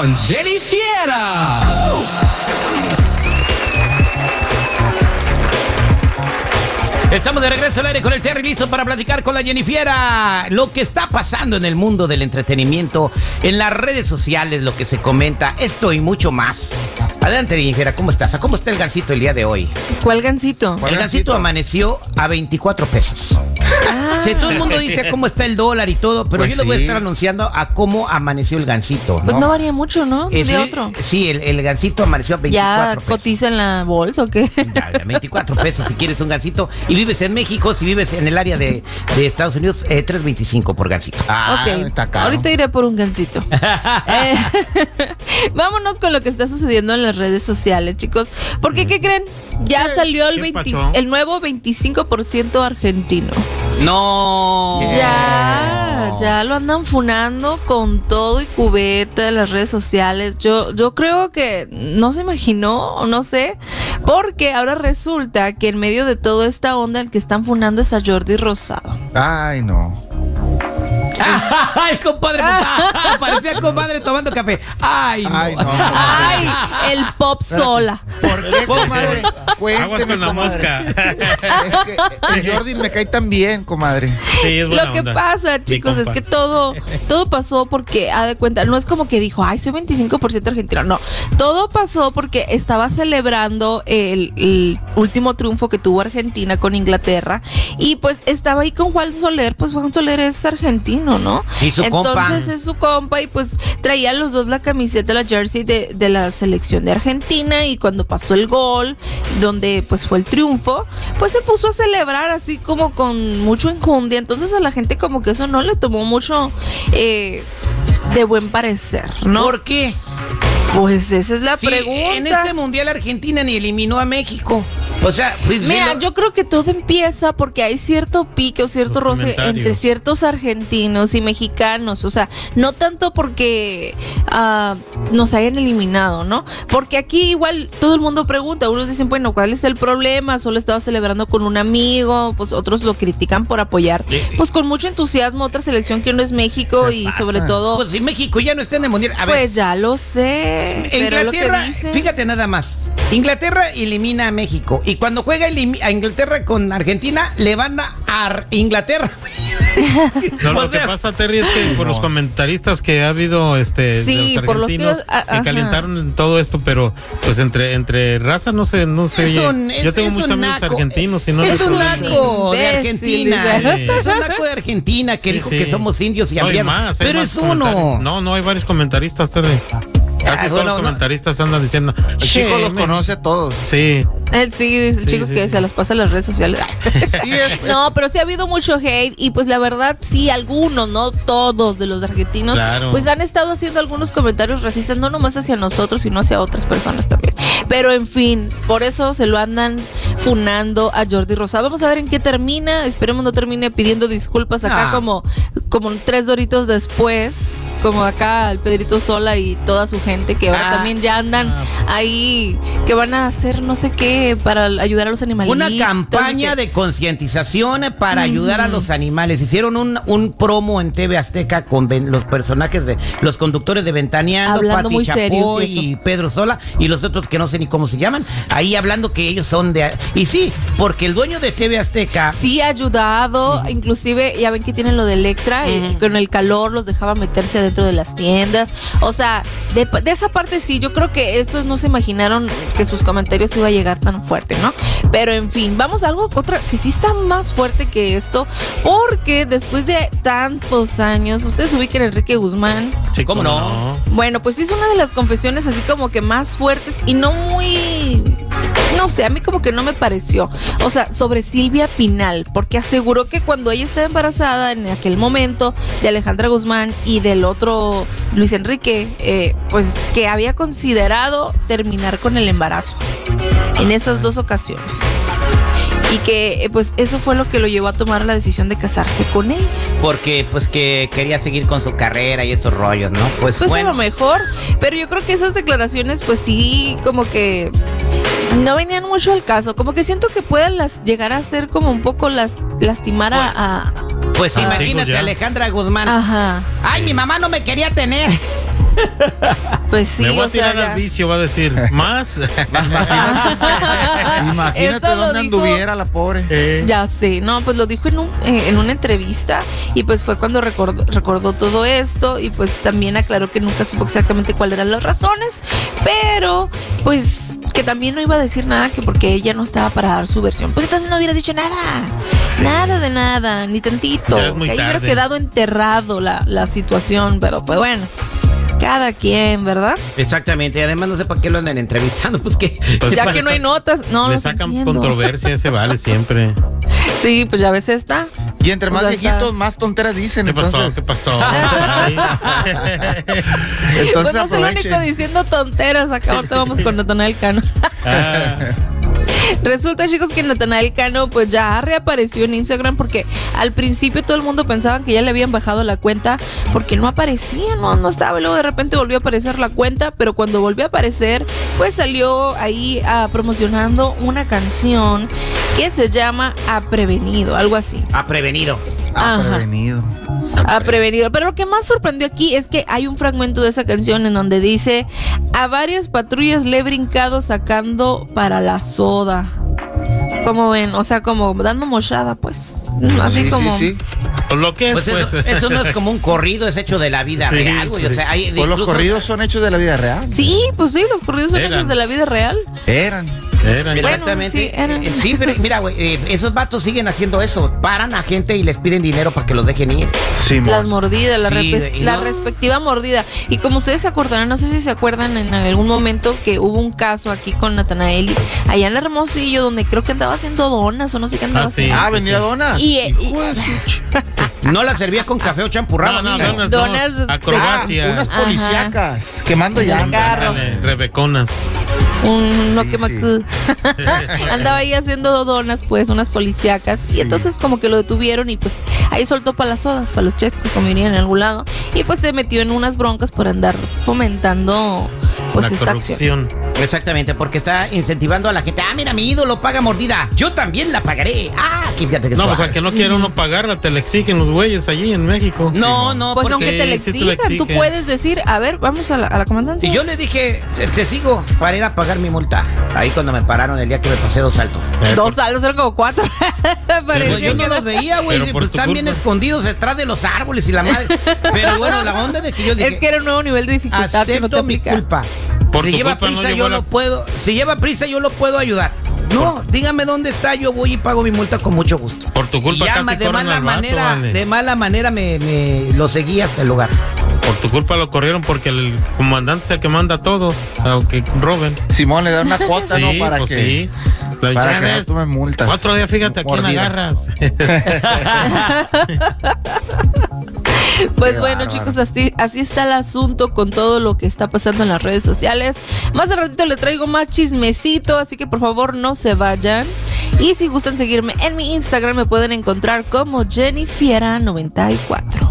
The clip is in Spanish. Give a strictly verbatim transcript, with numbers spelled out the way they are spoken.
con Jenny Fiera. Estamos de regreso al aire con el Terry listo para platicar con la Jenny Fiera. Lo que está pasando en el mundo del entretenimiento, en las redes sociales, lo que se comenta, esto y mucho más. Adelante, Jenny Fiera, ¿cómo estás? ¿Cómo está el gansito el día de hoy? ¿Cuál gansito? El gansito amaneció a veinticuatro pesos. Ah. Sí, todo el mundo dice cómo está el dólar y todo, pero pues yo sí les voy a estar anunciando a cómo amaneció el gansito, ¿no? Pues no varía mucho, ¿no? De sí, otro. Sí, el, el gansito amaneció a veinticuatro ¿Ya pesos. cotiza en la bolsa o qué? Ya, veinticuatro pesos si quieres un gansito. Y vives en México, si vives en el área de, de Estados Unidos, eh, tres veinticinco por gansito. Ah, ok, está caro. Ahorita iré por un gansito. eh, vámonos con lo que está sucediendo en las redes sociales, chicos. Porque, ¿qué creen? Ya salió el, veinte, el nuevo veinticinco por ciento argentino. No. Ya, ya lo andan funando con todo y cubeta en las redes sociales. Yo, yo creo que no se imaginó, no sé, porque ahora resulta que en medio de toda esta onda el que están funando es a Jordi Rosado. Ay, no. El compadre, ah, parecía el compadre tomando café. Ay, no. Ay, no, Ay, el pop sola. ¿Por qué, comadre? Cuénteme, Aguas con la comadre. mosca. Es que el Jordi me cae tan bien, comadre. Sí, es buena Lo que onda. pasa, chicos, es que todo, todo pasó porque, haz de cuenta, no es como que dijo, ay, soy veinticinco por ciento argentino. No, todo pasó porque estaba celebrando el, el último triunfo que tuvo Argentina con Inglaterra y pues estaba ahí con Juan Soler, pues Juan Soler es argentino, ¿no? Y su Entonces compa. es su compa y pues traían los dos la camiseta, la jersey de, de la selección de Argentina y cuando pasó el gol, donde pues fue el triunfo, pues se puso a celebrar así como con mucho enjundia. Entonces a la gente como que eso no le tomó mucho eh, de buen parecer, ¿no? ¿Por qué? Pues esa es la Sí, pregunta. en este mundial Argentina ni eliminó a México. O sea, pues, Mira, lo... yo creo que todo empieza porque hay cierto pique o cierto Los roce comentarios. entre ciertos argentinos y mexicanos. O sea, no tanto porque uh, nos hayan eliminado, ¿no? Porque aquí igual todo el mundo pregunta. Unos dicen, bueno, ¿cuál es el problema? Solo estaba celebrando con un amigo. Pues otros lo critican por apoyar, pues con mucho entusiasmo, otra selección que no es México ¿Qué y pasa? sobre todo... Pues si México ya no está en el mundial. A ver, Pues ya lo sé, pero lo que Inglaterra, dicen... fíjate nada más. Inglaterra elimina a México y cuando juega elim- a Inglaterra con Argentina le van a Ar- Inglaterra. No, O lo que sea, pasa, Terry, es que por los comentaristas que ha habido este Sí, de los por los que argentinos los- a- que ajá. calentaron todo esto, pero pues entre entre raza no sé, no sé. Es oye, un- es- yo tengo es muchos un amigos naco. argentinos y no es les un conozco. naco de Imbécil, Argentina. dice. Es un naco de Argentina que Sí, dijo sí. que somos indios y No, hay hambriados. más, hay Pero más es uno. comentarios. No, no, hay varios comentaristas, Terry. Casi Ah, todos bueno, los no. comentaristas andan diciendo. El chico "Che, los me-". conoce a todos. Sí. Eh, Sí, dice el Sí, chico sí, que sí. se las pasa en las redes sociales. Sí, es, No, pero sí ha habido mucho hate y pues la verdad sí, algunos, no todos de los argentinos, Claro. pues han estado haciendo algunos comentarios racistas, no nomás hacia nosotros, sino hacia otras personas también. Pero en fin, por eso se lo andan funando a Jordi Rosado. Vamos a ver en qué termina, esperemos no termine pidiendo disculpas acá Ah. como, como tres doritos después, como acá el Pedrito Sola y toda su gente que ahora Ah. también ya andan Ah. ahí, que van a hacer no sé qué para ayudar a los animalitos. Una campaña y que- de concientización para ayudar a los animales. Hicieron un, un promo en T V Azteca con ven- los personajes de los conductores de Ventaneando, Hablando Pati muy serios Chapoy y eso. y Pedro Sola y los otros que no sé ni cómo se llaman. Ahí hablando que ellos son de... Y sí, porque el dueño de T V Azteca... Sí ha ayudado, inclusive ya ven que tienen lo de Electra, y Ujú. con el calor los dejaba meterse adentro de las tiendas. O sea, de, de esa parte sí, yo creo que estos no se imaginaron que sus comentarios iba a llegar tan fuerte, ¿no? Pero en fin, vamos a algo otra que sí está más fuerte que esto, porque después de tantos años, ustedes ubican a Enrique Guzmán. Sí, ¿Cómo no? Bueno, pues hizo una de las confesiones así como que más fuertes y no muy... No sé, a mí como que no me pareció. O sea, sobre Silvia Pinal, porque aseguró que cuando ella estaba embarazada en aquel momento de Alejandra Guzmán y del otro Luis Enrique, eh, pues que había considerado terminar con el embarazo en esas dos ocasiones. Y que eh, pues eso fue lo que lo llevó a tomar la decisión de casarse con él. Porque pues que quería seguir con su carrera y esos rollos, ¿no? Pues, Pues bueno. a lo mejor, pero yo creo que esas declaraciones pues sí como que no venían mucho al caso, como que siento que puedan las llegar a ser como un poco las lastimar a, a- Pues Ah, imagínate sí, pues ya. Alejandra Guzmán. ajá. Ay, mi mamá no me quería tener. Pues sí, Me voy a o sea, tirar ya. al vicio, va a decir. ¿Más? Imagínate Esto lo dónde dijo- anduviera la pobre. Eh, Ya sé, no, pues lo dijo en, un, eh, en una entrevista y pues fue cuando recordó, recordó todo esto y pues también aclaró que nunca supo exactamente cuáles eran las razones, pero pues que también no iba a decir nada que porque ella no estaba para dar su versión. Pues entonces no hubiera dicho nada, nada de nada, ni tantito, Ya es muy que ahí hubiera tarde. quedado enterrado la, la situación, pero pues bueno. Cada quien, ¿verdad? Exactamente, y además no sé para qué lo andan entrevistando, pues que... Pues Ya para que no hay sa- notas, no Le los sacan entiendo. controversia, se vale siempre. Sí, pues ya ves esta. Y entre más O sea, está- viejitos, más tonteras dicen. ¿Qué pasó? Entonces, ¿Qué pasó? Ay. entonces Pues no soy el único aprovechen. diciendo tonteras. Acá ahorita vamos con Natanael Cano. Ah, Resulta, chicos, que Natanael Cano pues ya reapareció en Instagram porque al principio todo el mundo pensaba que ya le habían bajado la cuenta porque no aparecía, no, no estaba. Y luego de repente volvió a aparecer la cuenta, pero cuando volvió a aparecer, pues salió ahí ah, promocionando una canción que se llama A Prevenido, algo así. Ha prevenido. Ah, Ajá. prevenido. Ha prevenido. Pero lo que más sorprendió aquí es que hay un fragmento de esa canción en donde dice: a varias patrullas le he brincado sacando para la soda. ¿Cómo ven? O sea, como dando mochada, pues. Así Sí, como. sí, sí. pues lo que es, Pues eso, pues. eso no es como un corrido, es hecho de la vida Sí, real, güey. O sí. sea, hay Pues los incluso- corridos son hechos de la vida real. Sí, pues sí, los corridos son Eran. hechos de la vida real. Eran. Eran- Exactamente. Bueno, sí, eran. Eh, sí, pero mira, güey, eh, esos vatos siguen haciendo eso. Paran a gente y les piden dinero para que los dejen ir. Simón. Las mordidas, la, Sí, repe- y la no. respectiva mordida. Y como ustedes se acordarán, no sé si se acuerdan en algún momento que hubo un caso aquí con Natanael allá en Hermosillo donde creo que andaba haciendo donas o no sé qué andaba Ah, sí. haciendo. Ah, vendía donas. Y- y- Hijo de su ch- No la servía con café o champurrado, No, no, amigo. donas, Donas- no. Acrobacia. Unas Ajá. policíacas quemando En el llantas. carro. Ándale, Rebeconas. Un no Sí, que sí. macu. Andaba ahí haciendo donas, pues, unas policíacas. Y entonces como que lo detuvieron y pues ahí soltó para las sodas, para los chescos, como dirían en algún lado. Y pues se metió en unas broncas por andar fomentando pues la esta acción. corrupción. Exactamente, porque está incentivando a la gente. Ah, mira, mi ídolo paga mordida. Yo también la pagaré. Ah, que fíjate que No, pues suave. al que no quiere uno pagarla, te la exigen los güeyes allí en México. No, no, Pues porque aunque te le sí, sí te lo exijan, tú exigen. puedes decir, a ver, vamos a la, a la comandancia. si yo le dije, te, te sigo para ir a pagar mi multa. Ahí cuando me pararon el día que me pasé dos saltos. Eh, Dos por- saldos, eran como cuatro. Pues Parecía yo no que los veía, güey. Pero por Pues tu están bien culpa. escondidos detrás de los árboles y la madre. Pero bueno, la onda de que yo dije, es que era un nuevo nivel de dificultad que no te acepto mi aplica. culpa. Por si tu lleva culpa no prisa, llegó yo la- lo puedo. Si lleva prisa, yo lo puedo ayudar. No, dígame dónde está, yo voy y pago mi multa con mucho gusto. Por tu culpa Y ya casi ma- de corren mala al vato, manera, vale. de mala manera me, me lo seguí hasta el lugar. Por tu culpa lo corrieron porque el comandante es el que manda a todos, aunque roben. Simón le da una cuota, Sí, ¿no? Para pues que, sí. La para ya que no ves, tomen multas. otro día, fíjate, ¿a quién Mordida. agarras? Pues Qué bueno, bárbaro. chicos, así, así está el asunto con todo lo que está pasando en las redes sociales. Más de ratito le traigo más chismecito, así que por favor no se vayan. Y si gustan seguirme en mi Instagram, me pueden encontrar como Jennifiera noventa y cuatro.